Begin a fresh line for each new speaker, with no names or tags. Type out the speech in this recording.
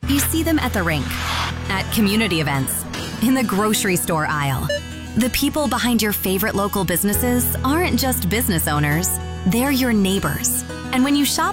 You see them at the rink, at community events, in the grocery store aisle. The people behind your favorite local businesses aren't just business owners, they're your neighbors. And when you shop